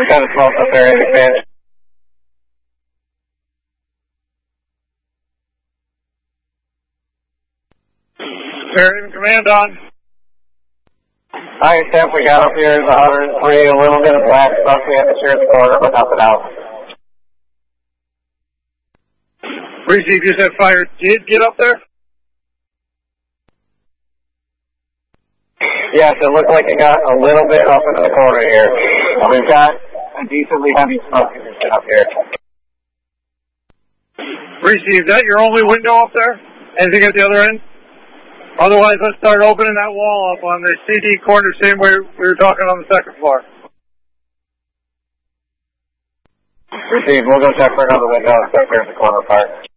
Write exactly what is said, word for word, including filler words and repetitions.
We got a smoke up there, any fan. Fairhaven Command on. Hi, Steph, we got up here is one oh three, a little bit of black stuff we have to share the corner, but nothing else. Receive, you said fire did get up there? Yes, it looked like it got a little bit up into the corner here. We've got a decently heavy smoke condition up here. Receive, is that your only window up there? Anything at the other end? Otherwise, let's start opening that wall up on the C D corner, same way we were talking on the second floor. Receive, we'll go check for another window, except there's the corner part.